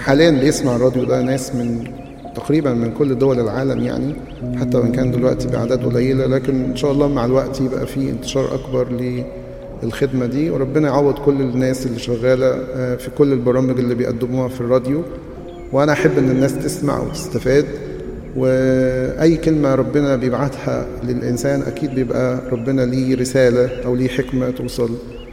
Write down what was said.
حاليا بيسمع الراديو ده ناس من تقريبا من كل دول العالم يعني، حتى وان كان دلوقتي باعداد قليله لكن ان شاء الله مع الوقت يبقى في انتشار اكبر للخدمه دي. وربنا يعوض كل الناس اللي شغاله في كل البرامج اللي بيقدموها في الراديو، وانا احب ان الناس تسمع وتستفاد. واي كلمه ربنا بيبعتها للانسان اكيد بيبقى ربنا ليه رساله او ليه حكمه توصل.